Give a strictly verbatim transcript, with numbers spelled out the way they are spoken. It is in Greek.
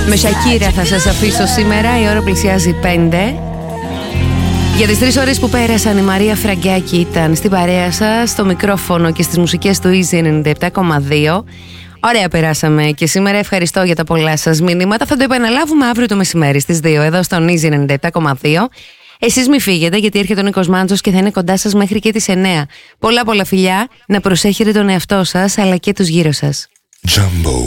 Με Σακύρα θα σας αφήσω σήμερα. Η ώρα πλησιάζει πέντε. Για τις τρεις ώρες που πέρασαν, η Μαρία Φραγκάκη ήταν στην παρέα σας, στο μικρόφωνο και στις μουσικές του Easy ενενήντα επτά κόμμα δύο. Ωραία περάσαμε και σήμερα. Ευχαριστώ για τα πολλά σας μηνύματα. Θα το επαναλάβουμε αύριο το μεσημέρι στις δύο εδώ στον Easy ενενήντα επτά κόμμα δύο. Εσείς μη φύγετε, γιατί έρχεται ο Νίκος Μάντζος και θα είναι κοντά σας μέχρι και τις εννέα. Πολλά πολλά φιλιά, να προσέχετε τον εαυτό σας αλλά και τους γύρω σας. Jumbo.